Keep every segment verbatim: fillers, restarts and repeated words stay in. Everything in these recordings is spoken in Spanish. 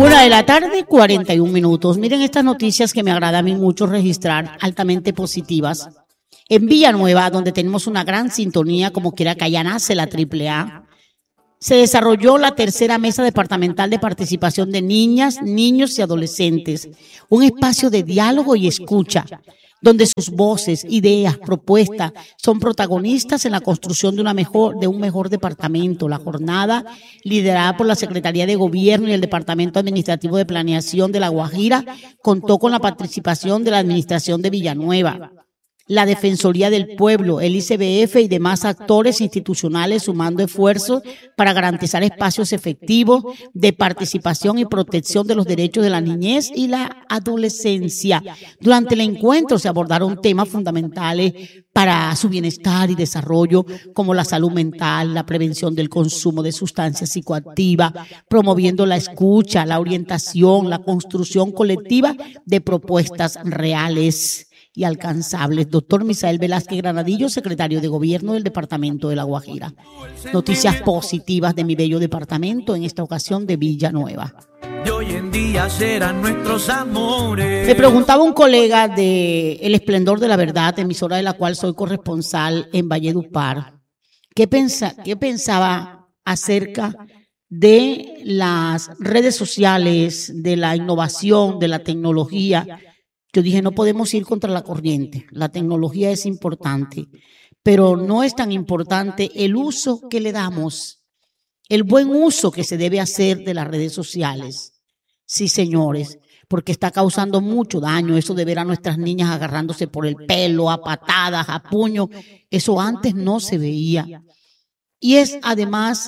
Una de la tarde, cuarenta y un minutos. Miren estas noticias que me agrada a mí mucho registrar, altamente positivas. En Villanueva, donde tenemos una gran sintonía, como quiera que allá nace la triple A, se desarrolló la tercera mesa departamental de participación de niñas, niños y adolescentes. Un espacio de diálogo y escucha, donde sus voces, ideas, propuestas son protagonistas en la construcción de, una mejor, de un mejor departamento. La jornada, liderada por la Secretaría de Gobierno y el Departamento Administrativo de Planeación de La Guajira, contó con la participación de la Administración de Villanueva, la Defensoría del Pueblo, el I C B F y demás actores institucionales sumando esfuerzos para garantizar espacios efectivos de participación y protección de los derechos de la niñez y la adolescencia. Durante el encuentro se abordaron temas fundamentales para su bienestar y desarrollo, como la salud mental, la prevención del consumo de sustancias psicoactivas, promoviendo la escucha, la orientación, la construcción colectiva de propuestas reales y alcanzables. Doctor Misael Velázquez Granadillo, secretario de Gobierno del Departamento de La Guajira. Noticias positivas de mi bello departamento, en esta ocasión de Villanueva. Y hoy en día serán nuestros amores. Me preguntaba un colega de El Esplendor de la Verdad, emisora de la cual soy corresponsal en Valledupar, ¿qué, pensa, qué pensaba acerca de las redes sociales, de la innovación, de la tecnología? Yo dije, no podemos ir contra la corriente. La tecnología es importante, pero no es tan importante el uso que le damos, el buen uso que se debe hacer de las redes sociales. Sí, señores, porque está causando mucho daño eso de ver a nuestras niñas agarrándose por el pelo, a patadas, a puños. Eso antes no se veía. Y es además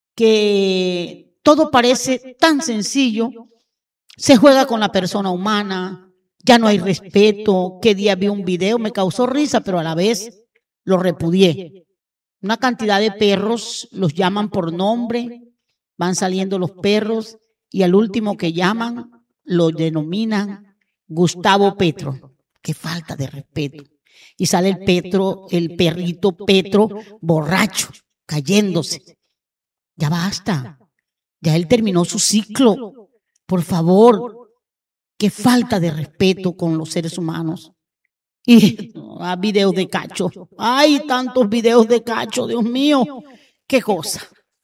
que todo parece tan sencillo. Se juega con la persona humana. Ya no hay respeto. ¿Qué día vi un video? Me causó risa, pero a la vez lo repudié. Una cantidad de perros, los llaman por nombre, van saliendo los perros y al último que llaman lo denominan Gustavo Petro. Qué falta de respeto. Y sale el Petro, el perrito Petro, borracho, cayéndose. Ya basta. Ya él terminó su ciclo. Por favor. Qué falta de respeto con los seres humanos. Y ah, videos de cacho. Ay, tantos videos de cacho, Dios mío. Qué cosa.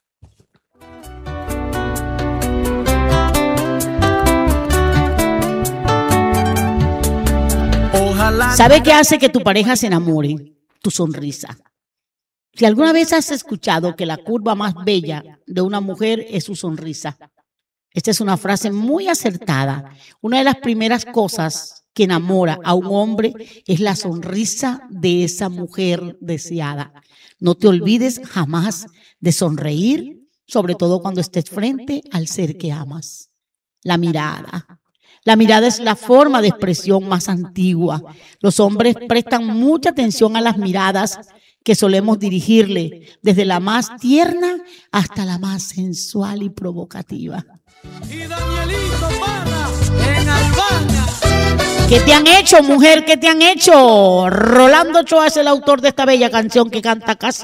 Ojalá. ¿Sabe qué hace que tu pareja se enamore? Tu sonrisa. Si alguna vez has escuchado que la curva más bella de una mujer es su sonrisa. Esta es una frase muy acertada. Una de las primeras cosas que enamora a un hombre es la sonrisa de esa mujer deseada. No te olvides jamás de sonreír, sobre todo cuando estés frente al ser que amas. La mirada. La mirada es la forma de expresión más antigua. Los hombres prestan mucha atención a las miradas que solemos dirigirle, desde la más tierna hasta la más sensual y provocativa. Y Danielito Parra en Albania. ¿Qué te han hecho, mujer? ¿Qué te han hecho? Rolando Ochoa es el autor de esta bella canción que canta casi